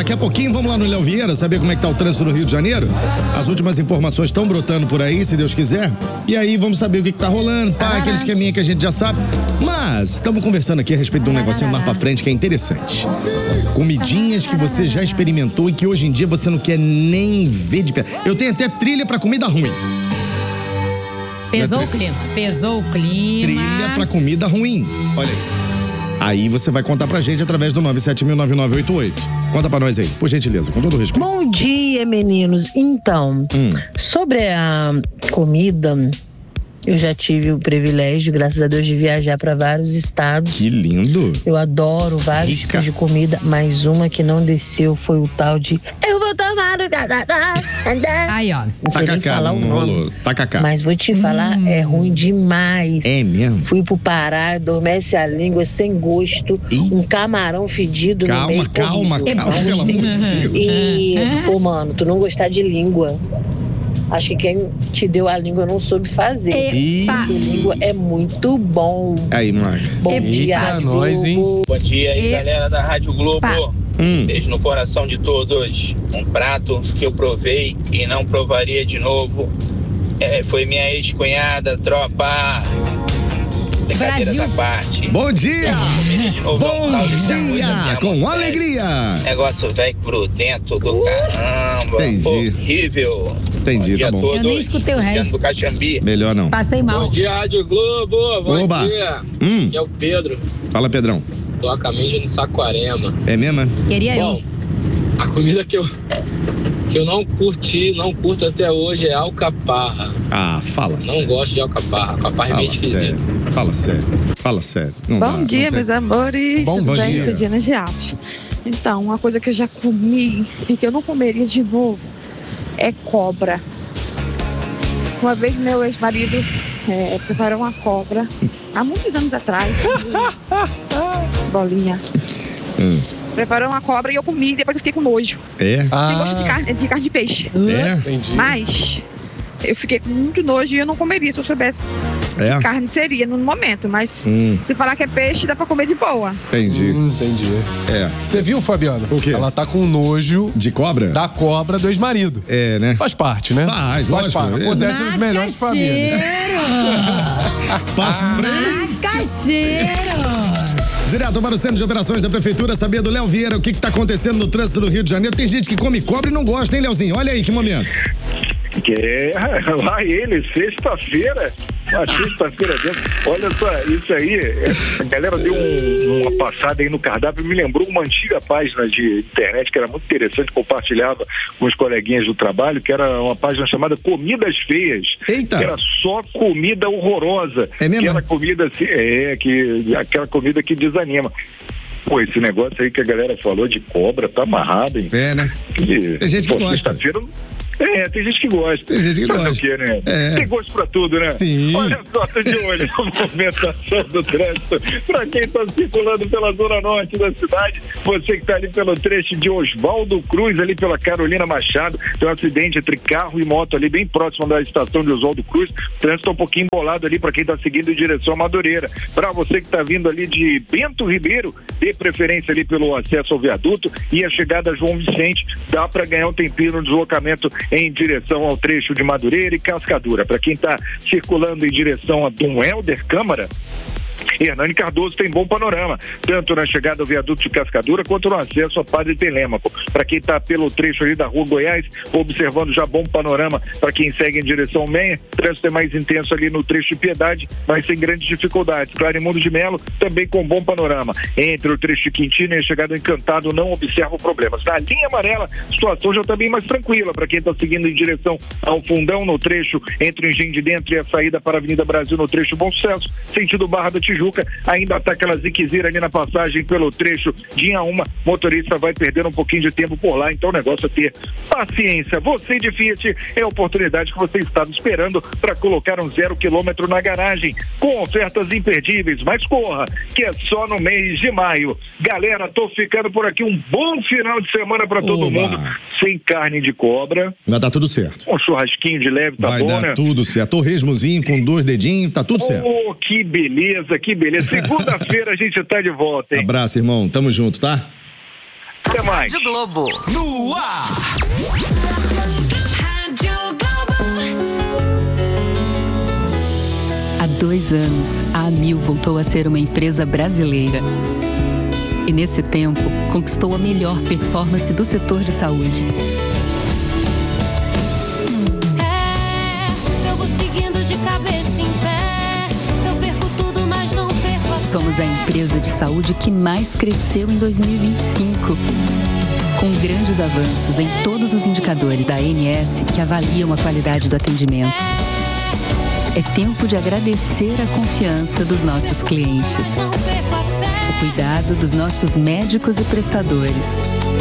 Daqui a pouquinho vamos lá no Léo Vieira saber como é que tá o trânsito no Rio de Janeiro. As últimas informações estão brotando por aí, se Deus quiser. E aí vamos saber o que tá rolando, aquele esqueminha que a gente já sabe. Mas estamos conversando aqui a respeito de um negocinho mais pra frente que é interessante. Comidinhas que você já experimentou e que hoje em dia você não quer nem ver de perto. Eu tenho até trilha pra comida ruim. Pesou o clima. Trilha pra comida ruim. Olha aí. Aí você vai contar pra gente através do 970009988. Conta pra nós aí, por gentileza, com todo o respeito. Bom dia, meninos. Então, sobre a comida, eu já tive o privilégio, graças a Deus, de viajar para vários estados. Que lindo! Eu adoro vários tipos de comida, mas uma que não desceu foi o tal de eu vou tomar o aí, ó. não sei nem falar o nome. Tacacá. Mas vou te falar, é ruim demais. É mesmo? Fui pro Pará, adormece a língua sem gosto, um camarão fedido no meio. Calma, pelo amor de Deus. E, mano, tu não gostar de língua. Acho que quem te deu a língua não soube fazer. Porque língua é muito bom. Aí, Marca. Bom dia, Rádio nós, hein? Bom dia aí, galera da Rádio Globo. Beijo no coração de todos. Um prato que eu provei e não provaria de novo. Foi minha ex-cunhada, tropa. Brincadeira da parte. Bom dia! Bom dia! Com alegria! Negócio velho grudento do caramba. Entendi. Horrível. Entendi, tá bom. Eu nem escutei o resto. Do Caxambi. Melhor não. Passei mal. Bom dia, Rádio Globo. Bom Oba. dia. Aqui é o Pedro. Fala, Pedrão. Tô a caminho de Saquarema. É mesmo? Queria Bom, a comida que eu não curto até hoje é alcaparra. Ah, fala sério. Não gosto de alcaparra. Alcaparra é meio esquisito. Fala sério. Não Bom dia, meus amores. Bom Tudo bem? dia. Sou Diana de Alves. Então, uma coisa que eu já comi e que eu não comeria de novo é cobra. Uma vez meu ex-marido preparou uma cobra há muitos anos atrás. Bolinha. Preparou uma cobra e eu comi, depois eu fiquei com nojo. É? Tem gosto de carne de peixe. É? Entendi. Mas eu fiquei com muito nojo e eu não comeria se eu soubesse. É? Carne seria no momento, mas se falar que é peixe, dá pra comer de boa. Entendi. Entendi. É. Você viu, Fabiana? O quê? Ela tá com nojo De cobra? da cobra do ex-marido. É, né? Faz parte, né? Faz, lógico. parte. Acontece nas melhores famílias. Pra frente. Macaxeiro! Direto para o Centro de Operações da Prefeitura, saber do Léo Vieira o que tá acontecendo no trânsito do Rio de Janeiro. Tem gente que come cobra e não gosta, hein, Léozinho? Olha aí que momento. Lá ele, sexta-feira. Uma sexta-feira dentro. Olha só, isso aí, a galera deu uma passada aí no cardápio, me lembrou uma antiga página de internet que era muito interessante, compartilhava com os coleguinhas do trabalho, que era uma página chamada Comidas Feias. Eita! Que era só comida horrorosa. É mesmo? Aquela comida assim, aquela comida que desanima. Pô, esse negócio aí que a galera falou de cobra, tá amarrado, hein? É, né? Tem gente que gosta. Sexta-feira. Tem gente que gosta. Tem gente que gosta. O quê, né? É. Tem gosto pra tudo, né? Sim. Olha só, tô de olho na movimentação do trânsito. Pra quem tá circulando pela zona norte da cidade, você que tá ali pelo trecho de Oswaldo Cruz, ali pela Carolina Machado, tem um acidente entre carro e moto ali bem próximo da estação de Oswaldo Cruz. O trânsito tá um pouquinho embolado ali pra quem tá seguindo em direção a Madureira. Pra você que tá vindo ali de Bento Ribeiro, dê preferência ali pelo acesso ao viaduto e a chegada a João Vicente, dá pra ganhar um tempinho no deslocamento em direção ao trecho de Madureira e Cascadura. Para quem está circulando em direção a Dom Helder Câmara, Hernani Cardoso tem bom panorama, tanto na chegada ao viaduto de Cascadura quanto no acesso a Padre Telêmaco. Para quem está pelo trecho ali da Rua Goiás, observando já bom panorama para quem segue em direção ao Menha, o trânsito é mais intenso ali no trecho de Piedade, mas sem grandes dificuldades. Clarimundo de Melo também com bom panorama. Entre o trecho de Quintino e a chegada ao Encantado não observo problemas. Na linha amarela, a situação já está bem mais tranquila para quem está seguindo em direção ao Fundão, no trecho entre o Engenho de Dentro e a saída para a Avenida Brasil no trecho Bom Sucesso, sentido Barra da Tijuca. Ainda está aquela ziquezira ali na passagem pelo trecho de Inhaúma. Motorista vai perdendo um pouquinho de tempo por lá, então o negócio é ter paciência. Você de Fiat, é a oportunidade que você estava esperando para colocar um 0 km na garagem, com ofertas imperdíveis, mas corra, que é só no mês de maio. Galera, tô ficando por aqui, um bom final de semana para todo mundo, sem carne de cobra. Vai dar tudo certo. Um churrasquinho de leve, tá vai bom, né? Vai dar tudo certo. Torresmozinho com 2 dedinhos, tá tudo certo. Oh, que beleza, que beleza. Segunda-feira a gente tá de volta, hein? Abraço, irmão. Tamo junto, tá? Até mais. mais. Rádio Globo. No ar. Rádio Globo. Há 2 anos, a Amil voltou a ser uma empresa brasileira. E nesse tempo, conquistou a melhor performance do setor de saúde. Eu vou seguindo de cabeça em pé. Eu perco tudo, mas não perco a fé. Somos a empresa de saúde que mais cresceu em 2025. Com grandes avanços em todos os indicadores da ANS que avaliam a qualidade do atendimento. É tempo de agradecer a confiança dos nossos clientes. O cuidado dos nossos médicos e prestadores.